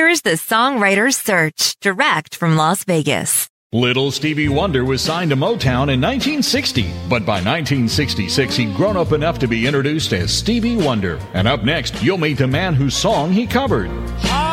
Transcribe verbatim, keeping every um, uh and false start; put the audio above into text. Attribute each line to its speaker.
Speaker 1: Here's the Songwriter's Search, direct from Las Vegas.
Speaker 2: Little Stevie Wonder was signed to Motown in nineteen sixty, but by nineteen sixty-six he'd grown up enough to be introduced as Stevie Wonder. And up next, you'll meet the man whose song he covered.